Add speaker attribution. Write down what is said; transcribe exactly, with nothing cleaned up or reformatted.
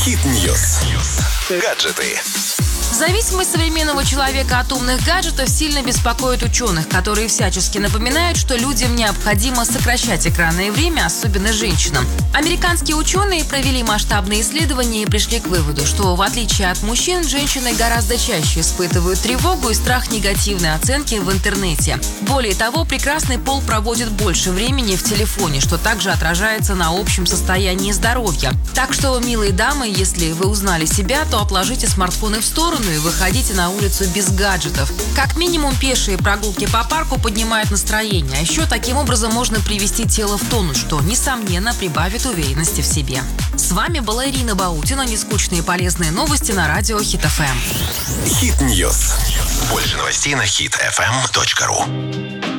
Speaker 1: Хит-ньюс. Гаджеты.
Speaker 2: Зависимость современного человека от умных гаджетов сильно беспокоит ученых, которые всячески напоминают, что людям необходимо сокращать экранное время, особенно женщинам. Американские ученые провели масштабные исследования и пришли к выводу, что в отличие от мужчин, женщины гораздо чаще испытывают тревогу и страх негативной оценки в интернете. Более того, прекрасный пол проводит больше времени в телефоне, что также отражается на общем состоянии здоровья. Так что, милые дамы, если вы узнали себя, то отложите смартфоны в сторону и выходите на улицу без гаджетов. Как минимум, пешие прогулки по парку поднимают настроение, а еще таким образом можно привести тело в тонус, что, несомненно, прибавит уверенности в себе. С вами была Ирина Баутина. Нескучные и полезные новости на радио Хит эф эм.
Speaker 1: Хит-ньюс. Больше новостей на хит эф эм точка ру.